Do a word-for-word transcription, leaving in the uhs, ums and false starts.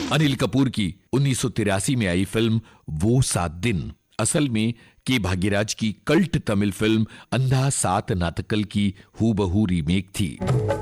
अनिल कपूर की उन्नीस सौ तिरासी में आई फिल्म वो सात दिन असल में के भाग्यराज की कल्ट तमिल फिल्म अंधा सात नातकल की हूबहू रीमेक थी।